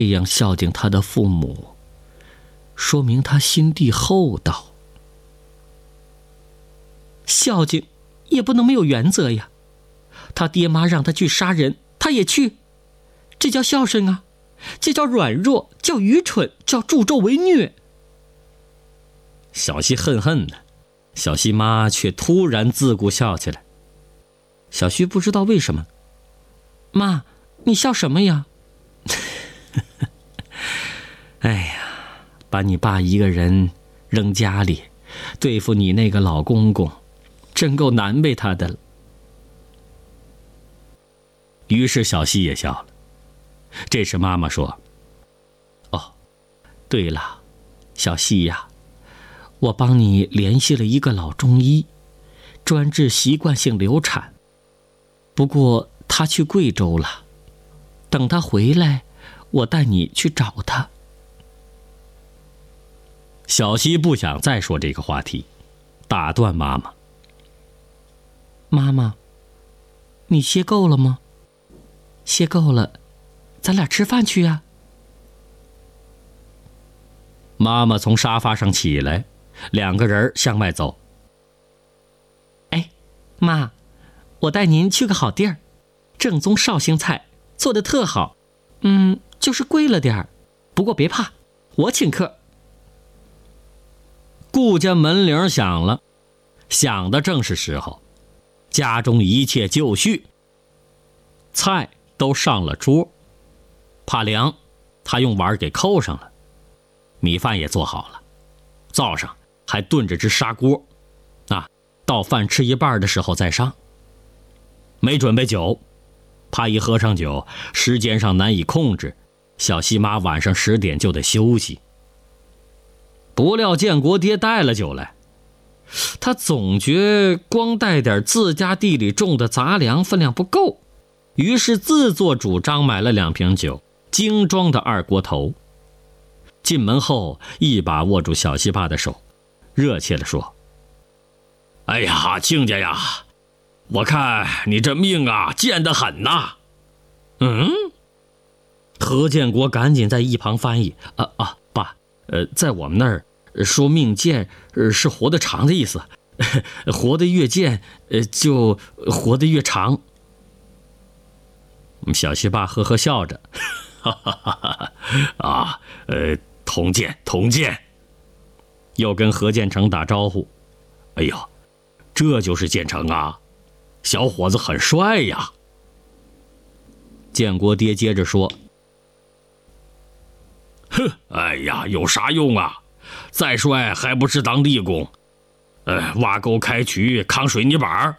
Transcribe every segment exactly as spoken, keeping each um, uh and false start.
这样孝敬他的父母，说明他心地厚道。孝敬也不能没有原则呀，他爹妈让他去杀人，他也去，这叫孝顺啊？这叫软弱，叫愚蠢，叫助纣为虐。小希恨恨的，小希妈却突然自顾笑起来。小希不知道为什么，妈，你笑什么呀？哎呀，把你爸一个人扔家里，对付你那个老公公，真够难为他的了。于是小希也笑了。这时妈妈说：“哦，对了，小希呀，我帮你联系了一个老中医，专治习惯性流产。不过他去贵州了，等他回来，我带你去找他。”小希不想再说这个话题，打断妈妈：“妈妈，你歇够了吗？歇够了，咱俩吃饭去呀。”妈妈从沙发上起来，两个人向外走。哎，妈，我带您去个好地儿，正宗绍兴菜，做得特好。嗯，就是贵了点儿，不过别怕，我请客。顾家门铃响了，响的正是时候，家中一切就绪，菜都上了桌，怕凉，他用碗给扣上了，米饭也做好了，灶上还炖着只砂锅，啊，到饭吃一半的时候再上。没准备酒，怕一喝上酒，时间上难以控制，小希妈晚上十点就得休息。不料建国爹带了酒来，他总觉光带点自家地里种的杂粮分量不够，于是自作主张买了两瓶酒，精装的二锅头。进门后一把握住小希爸的手，热切地说：“哎呀，亲家呀，我看你这命啊贱得很呐。”嗯？何建国赶紧在一旁翻译：“啊啊，爸，呃，在我们那儿说命贱，呃，是活得长的意思，活得越贱，呃，就活得越长。”小希爸呵呵笑着，哈哈哈哈啊，呃，同见同见。又跟何建成打招呼：“哎呦，这就是建成啊，小伙子很帅呀。”建国爹接着说：“哼，哎呀，有啥用啊？再帅还不是当力工，呃，挖沟开渠扛水泥板。”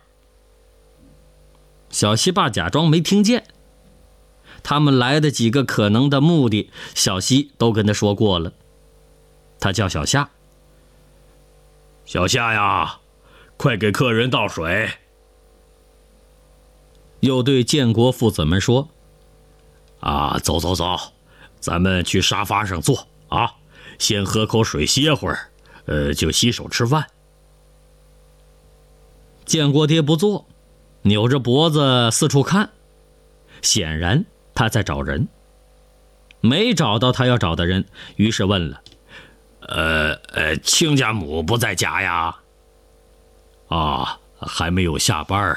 小希爸假装没听见。他们来的几个可能的目的，小希都跟他说过了。他叫小夏：“小夏呀，快给客人倒水。”又对建国父子们说：“啊，走走走，咱们去沙发上坐啊，先喝口水歇会儿，呃，就洗手吃饭。”建国爹不坐，扭着脖子四处看，显然他在找人，没找到他要找的人，于是问了：“呃呃，亲家母不在家呀？”“啊，还没有下班。”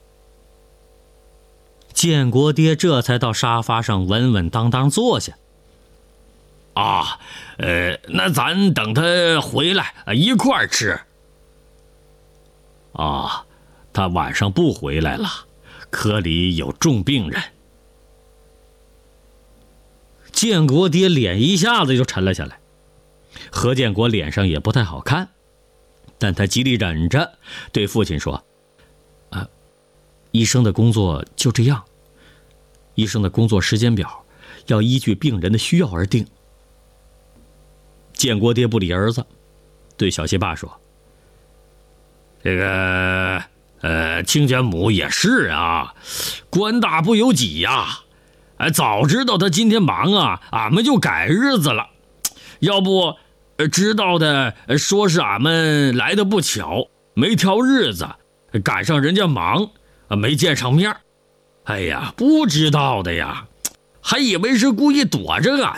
建国爹这才到沙发上稳稳当当坐下。“啊，呃，那咱等他回来一块儿吃。”“啊，他晚上不回来了，科里有重病人。”建国爹脸一下子就沉了下来，何建国脸上也不太好看，但他极力忍着，对父亲说：“啊，医生的工作就这样，医生的工作时间表要依据病人的需要而定。”建国爹不理儿子，对小希爸说：“这个，呃，亲家母也是啊，官大不由己呀。哎，早知道他今天忙啊，俺们就改日子了。要不，知道的说是俺们来的不巧，没挑日子，赶上人家忙，没见上面。哎呀，不知道的呀，还以为是故意躲着俺